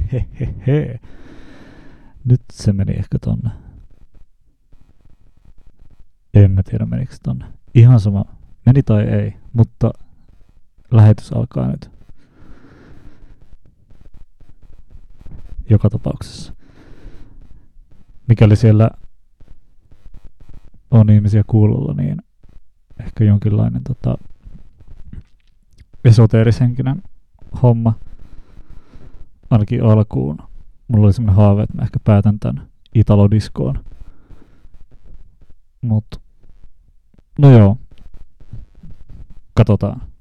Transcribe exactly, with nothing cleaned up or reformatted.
Hehehe. Nyt se meni ehkä tonne. En mä tiedä menikö tonne. Ihan sama. Meni tai ei, mutta lähetys alkaa nyt. Joka tapauksessa. Mikäli siellä on ihmisiä kuulolla, niin ehkä jonkinlainen tota, esoteerishenkinen homma. Ainakin alkuun. Mulla oli semmoinen haave, että mä ehkä päätän tän Italo-diskoon. Mut, no joo. Katsotaan.